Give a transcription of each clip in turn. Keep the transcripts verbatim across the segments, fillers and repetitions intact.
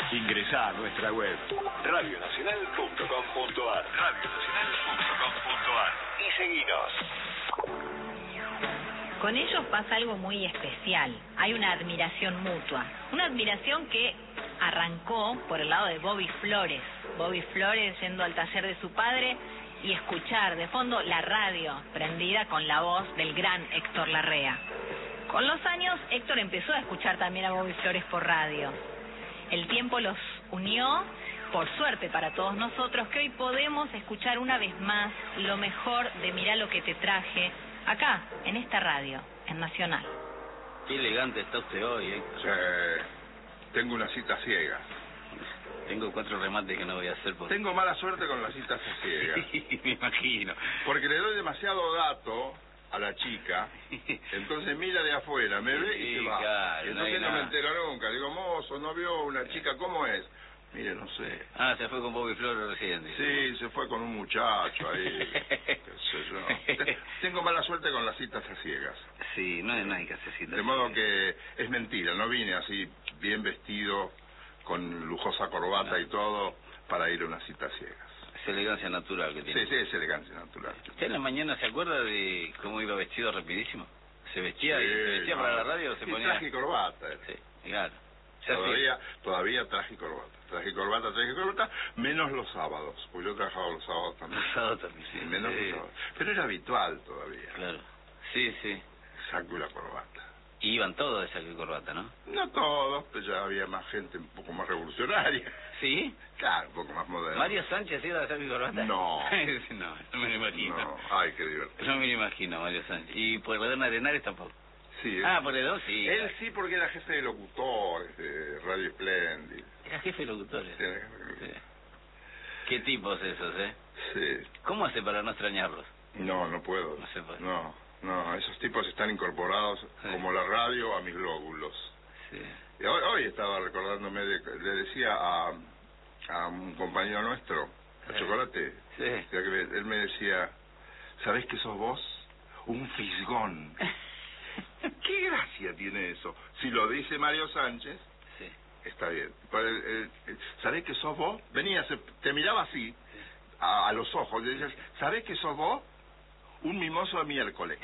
Ingresá a nuestra web radio nacional punto com punto ar radio nacional punto com punto ar y seguinos. Con ellos pasa algo muy especial. Hay una admiración mutua. Una admiración que arrancó por el lado de Bobby Flores. Bobby Flores yendo al taller de su padre y escuchar de fondo la radio prendida con la voz del gran Héctor Larrea. Con los años, Héctor empezó a escuchar también a Bobby Flores por radio. El tiempo los unió, por suerte para todos nosotros, que hoy podemos escuchar una vez más lo mejor de Mirá lo que te traje, acá, en esta radio, en Nacional. Qué elegante está usted hoy, Héctor. Sí, tengo una cita ciega. Tengo cuatro remates que no voy a hacer porque... Tengo mala suerte con las citas ciegas. Sí, me imagino. Porque le doy demasiado dato a la chica, entonces mira de afuera, me ve y Sí, se va. claro, Y no hay entonces no, me nada. entero nunca. Digo, mozo, ¿no vio una chica? ¿Cómo es? Mire, no sé. Ah, se fue con Bobby Flores recién. dice. Sí, se fue con un muchacho ahí, qué sé yo. Te- Tengo mala suerte con las citas a ciegas. Sí, no, no hay que hacer citas. De modo que es mentira, no vine así bien vestido, con lujosa corbata No. y todo, para ir a una cita a ciegas. Es elegancia natural que tiene. Sí, sí, es elegancia natural. ¿Usted en la mañana se acuerda de cómo iba vestido rapidísimo? ¿Se vestía, Sí, y se vestía no. para la radio o se Sí, ponía...? traje y corbata. Sí, claro. Ya Todavía, todavía traje y corbata. Traje y corbata, traje y corbata, menos los sábados, porque yo trabajaba los sábados también. Los sábados también, Sí, sí. menos Sí. los sábados. Pero era habitual todavía. Claro. Sí, sí. Saco y la corbata. Y iban todos de saco y corbata, ¿no? No todos, pero ya había más gente un poco más revolucionaria. ¿Sí? Claro, un poco más moderna. ¿Mario Sánchez iba de saco y corbata? No. no, no me lo imagino. No, ay, qué divertido. No me lo imagino, Mario Sánchez. ¿Y por Redón Arenales tampoco? Sí, Ah, él, por Redón sí. él sí, porque era jefe de locutores de Radio Splendid. Era jefe de locutores. Sí, era jefe de locutores. Sí. Qué tipos esos, ¿eh? Sí. ¿Cómo hace para no extrañarlos? No, no puedo. No se puede. No, no, esos tipos están incorporados Sí. como la radio a mis glóbulos. Sí. Y hoy, hoy estaba recordándome, de, le decía a, a un compañero nuestro, a Sí. Chocolate, Sí. que él me decía, ¿sabés que sos vos? Un fisgón. ¿Qué gracia tiene eso? Si lo dice Mario Sánchez, Sí. está bien. Pero el- el- el- ¿sabés que sos vos? Venía, se- te miraba así, a, a los ojos, y decías, ¿sabés que sos vos? Un mimoso de miércoles.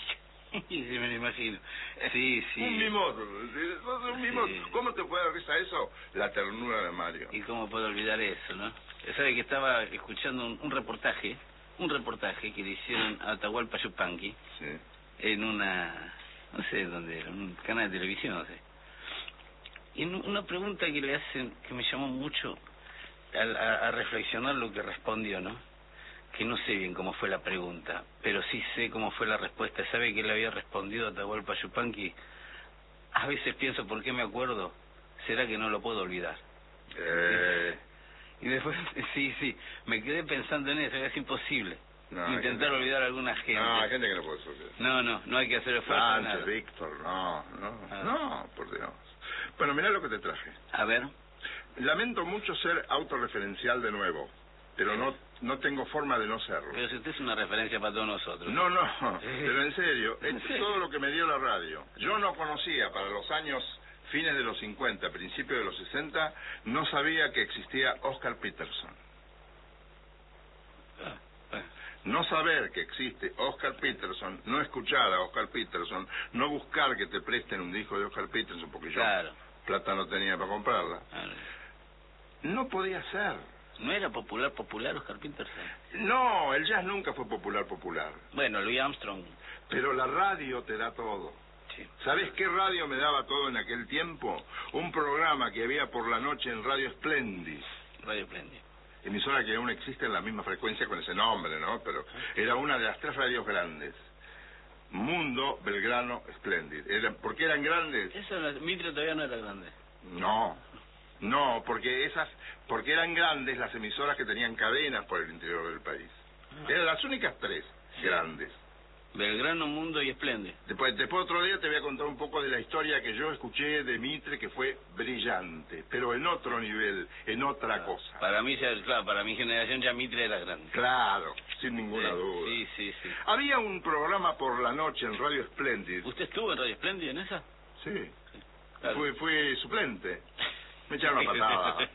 Sí, me lo imagino. Sí, sí. Un mimoso, sos un mimoso. Sí. ¿Cómo te puede dar risa eso? La ternura de Mario. ¿Y cómo puedo olvidar eso, no? Sabe que estaba escuchando un, un reportaje, un reportaje que le hicieron a Atahualpa Yupanqui Sí. en una, no sé dónde era, un canal de televisión, no sé. Y en una pregunta que le hacen, que me llamó mucho a, a, a reflexionar lo que respondió, ¿no? Que no sé bien cómo fue la pregunta, pero sí sé cómo fue la respuesta. ¿Sabe que le había respondido a Atahualpa Yupanqui? A veces pienso, ¿por qué me acuerdo? ¿Será que no lo puedo olvidar? Eh, Y después, sí, sí, me quedé pensando en eso, es imposible. No, hay intentar gente- olvidar a alguna gente. no, hay gente que no puede olvidar. No, no, no hay que hacer esfuerzo. Sánchez, nada. Víctor, no, no, Ah. no, por Dios. Bueno, mirá lo que te traje. A ver, Lamento mucho ser autorreferencial de nuevo, pero no no tengo forma de no serlo. pero si usted es una referencia para todos nosotros. No, no, pero en serio, ¿En esto es serio? todo lo que me dio la radio. Yo no conocía para los años fines de los cincuenta, principios de los sesenta, no sabía que existía Oscar Peterson. Ah, bueno. No saber que existe Oscar Peterson, no escuchar a Oscar Peterson, no buscar que te presten un disco de Oscar Peterson, porque yo Claro. plata no tenía para comprarla, Ah, no podía ser. ¿no era popular, popular Oscar Peterson? No, el jazz nunca fue popular, popular. Bueno, Louis Armstrong. Pero la radio te da todo. Sí. ¿Sabés qué radio me daba todo en aquel tiempo? Un programa que había por la noche en Radio Splendid. Radio Splendid. Emisora que aún existe en la misma frecuencia con ese nombre, ¿no? Pero era una de las tres radios grandes. Mundo, Belgrano, Splendid. Eran, ¿por qué eran grandes? Eso, no- Mitre todavía no era grande. No, no, porque esas, porque eran grandes las emisoras que tenían cadenas por el interior del país. Eran las únicas tres grandes. Belgrano, Mundo y Splendid. Después, después otro día te voy a contar un poco de la historia que yo escuché de Mitre, que fue brillante, pero en otro nivel, en otra cosa. Para mí, ya, claro, para mi generación ya Mitre era grande. Claro, sin ninguna Sí, duda. Sí, sí, sí. Había un programa por la noche en Radio Splendid. ¿Usted estuvo en Radio Splendid en esa? Sí, Claro. fui, fui suplente. Me echaron una patada.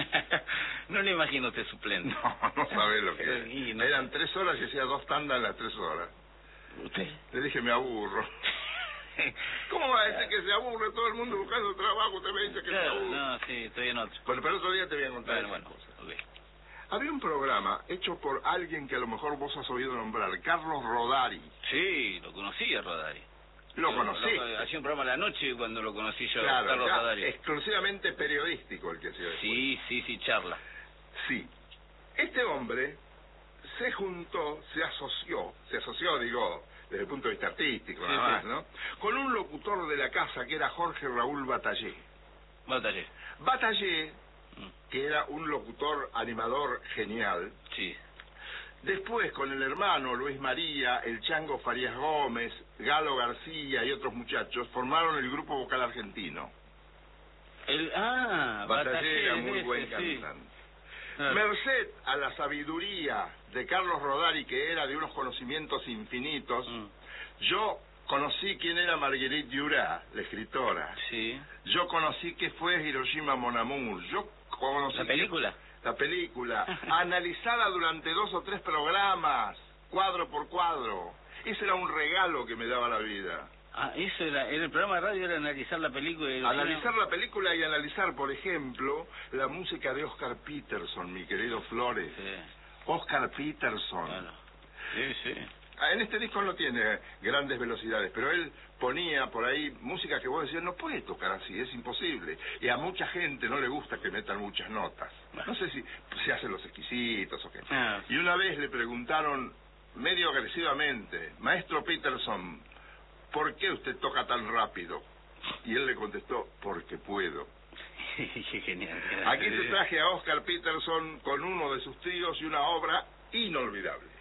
No le imagino usted suplente. No, no sabés lo que Pero, es. y no- Eran tres horas y hacía dos tandas en las tres horas. ¿Usted? Le dije, me aburro. ¿Cómo va a decir que se aburre todo el mundo buscando trabajo? Usted me dice que se Claro, aburre. no, sí, estoy en otro. Bueno, pero otro día te voy a contar Bueno, esas bueno, cosas. ok. Había un programa hecho por alguien que a lo mejor vos has oído nombrar, Carlos Rodari. Sí, lo conocí a Rodari. Lo Yo- conocí. lo- Hacía un programa a la noche cuando lo conocí yo, Claro, Carlos ya Rodari. exclusivamente periodístico el que hacía después. Sí, sí, sí, charla. Sí. Este hombre se juntó, se asoció, se asoció, digo, desde el punto de vista artístico, Sí, nada sí. más, ¿no? Con un locutor de la casa que era Jorge Raúl Batallé. Batallé. Batallé, que era un locutor animador genial. Sí. Después, con el hermano Luis María, el Chango Farías Gómez, Galo García y otros muchachos, formaron el Grupo Vocal Argentino. El, ah, Batallé era muy ese, buen sí. cantante. Claro. Merced a la sabiduría de Carlos Rodari, que era de unos conocimientos infinitos, Mm, yo conocí quién era Marguerite Duras, la escritora. sí. Yo conocí qué fue Hiroshima Mon Amour. Yo conocí ¿La película? la película, analizada durante dos o tres programas, cuadro por cuadro. Ese era un regalo que me daba la vida. Ah, eso era, era el programa de radio era analizar la película. Y Analizar la película y analizar, por ejemplo, la música de Oscar Peterson, mi querido Flores. Sí, Oscar Peterson. claro. Sí, sí. Ah, en este disco no tiene grandes velocidades, pero él ponía por ahí música que vos decías, no puede tocar así, es imposible. Y a mucha gente no le gusta que metan muchas notas. No sé si se hacen los exquisitos o qué. Ah. Y una vez le preguntaron, medio agresivamente, Maestro Peterson, ¿por qué usted toca tan rápido? Y él le contestó, porque puedo. Qué genial. Aquí te traje a Oscar Peterson con uno de sus tríos y una obra inolvidable.